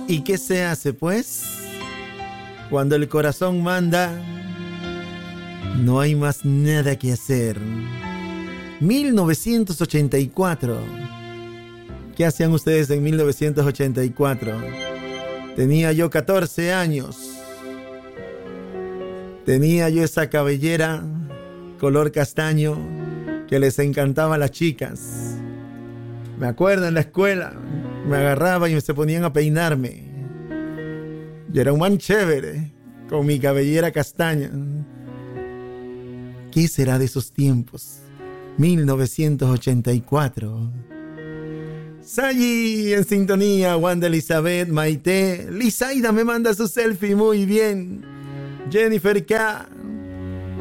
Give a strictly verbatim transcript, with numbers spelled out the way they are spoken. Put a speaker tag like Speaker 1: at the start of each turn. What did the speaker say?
Speaker 1: ¿Y qué se hace, pues? Cuando el corazón manda, no hay más nada que hacer. mil novecientos ochenta y cuatro. ¿Qué hacían ustedes en mil novecientos ochenta y cuatro? Tenía yo catorce años. Tenía yo esa cabellera color castaño que les encantaba a las chicas. Me acuerdo en la escuela, me agarraban y se ponían a peinarme. Yo era un man chévere, con mi cabellera castaña. ¿Qué será de esos tiempos? mil novecientos ochenta y cuatro. Sayi en sintonía, Wanda Elizabeth, Maite. Lizaida me manda su selfie, muy bien. Jennifer K.